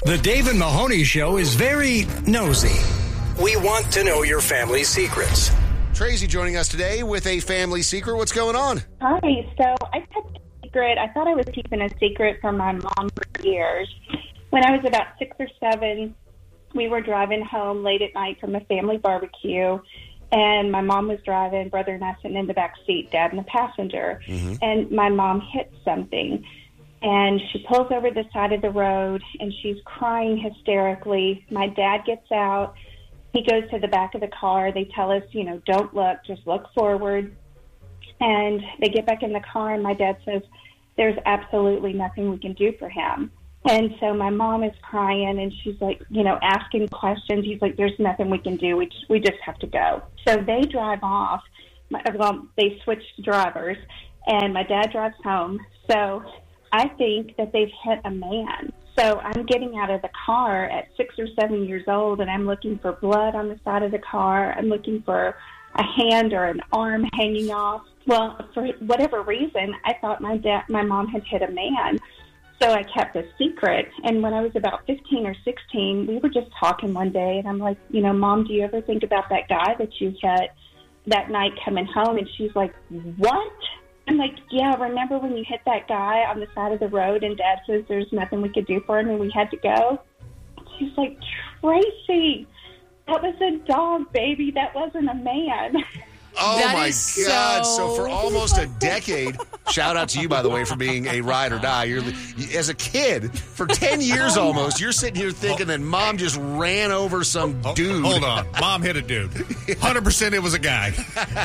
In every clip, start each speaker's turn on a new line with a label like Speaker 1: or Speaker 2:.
Speaker 1: The Dave and Mahoney Show is very nosy. We want to know your family's secrets.
Speaker 2: Tracy joining us today with a family secret. What's going on?
Speaker 3: Hi. So I kept a secret. I thought I was keeping a secret from my mom for years. When I was about 6 or 7, we were driving home late at night from a family barbecue, and my mom was driving, brother and I sitting in the back seat, dad in the passenger, and my mom hit something. And she pulls over the side of the road, and she's crying hysterically. My dad gets out. He goes to the back of the car. They tell us, don't look, just look forward. And they get back in the car, and my dad says, there's absolutely nothing we can do for him. And so my mom is crying, and she's like, asking questions. He's like, there's nothing we can do. We just have to go. So they drive off. They switched drivers, and my dad drives home. So I think that they've hit a man. So I'm getting out of the car at 6 or 7 years old, and I'm looking for blood on the side of the car. I'm looking for a hand or an arm hanging off. Well, for whatever reason, I thought my mom had hit a man. So I kept a secret. And when I was about 15 or 16, we were just talking one day, and I'm like, Mom, do you ever think about that guy that you hit that night coming home? And she's like, what? I'm like, yeah, remember when you hit that guy on the side of the road and Dad says there's nothing we could do for him and we had to go? She's like, Tracy, that was a dog, baby. That wasn't a man.
Speaker 2: Oh,
Speaker 4: that
Speaker 2: my God. So for almost a decade, shout out to you, by the way, for being a ride or die. As a kid, for 10 years almost, you're sitting here thinking that Mom just ran over some dude.
Speaker 5: Hold on. Mom hit a dude. 100% it was a guy.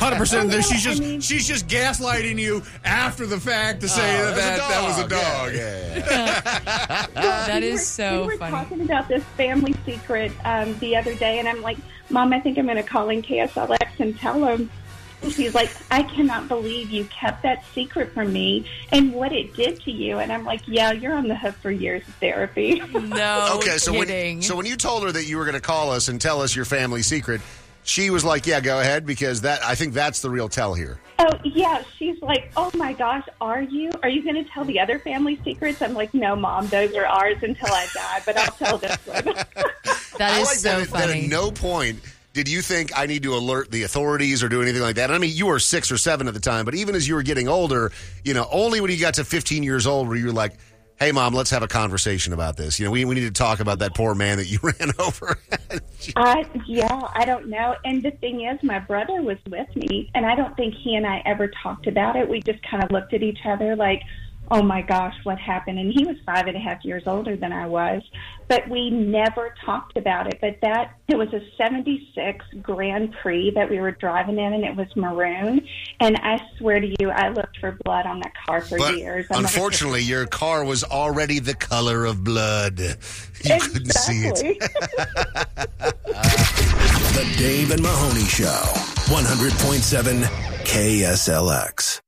Speaker 5: 100% she's just gaslighting you after the fact to say that was a dog.
Speaker 2: Yeah.
Speaker 4: That is so
Speaker 3: funny. We were
Speaker 4: funny.
Speaker 3: talking about this family secret the other day, and I'm like, Mom, I think I'm going to call in KSLX and tell them. And she's like, I cannot believe you kept that secret from me and what it did to you. And I'm like, yeah, you're on the hook for years of therapy.
Speaker 4: No
Speaker 2: Okay,
Speaker 4: kidding.
Speaker 2: so when you told her that you were going to call us and tell us your family secret, she was like, yeah, go ahead, because I think that's the real tell here.
Speaker 3: Oh, yeah. She's like, oh, my gosh, are you? Are you going to tell the other family secrets? I'm like, no, Mom, those are ours until I die, but I'll tell this one.
Speaker 4: That is
Speaker 2: like
Speaker 4: so
Speaker 2: that
Speaker 4: funny.
Speaker 2: at no point did you think I need to alert the authorities or do anything like that? I mean, you were 6 or 7 at the time, but even as you were getting older, only when you got to 15 years old were you like, hey, Mom, let's have a conversation about this. We need to talk about that poor man that you ran over.
Speaker 3: Yeah, I don't know. And the thing is, my brother was with me, and I don't think he and I ever talked about it. We just kind of looked at each other like, oh, my gosh, what happened? And he was 5.5 years older than I was. But we never talked about it. But it was a 76 Grand Prix that we were driving in, and it was maroon. And I swear to you, I looked for blood on that car for years.
Speaker 2: Unfortunately, your car was already the color of blood. You couldn't see it.
Speaker 1: The Dave and Mahoney Show, 100.7 KSLX.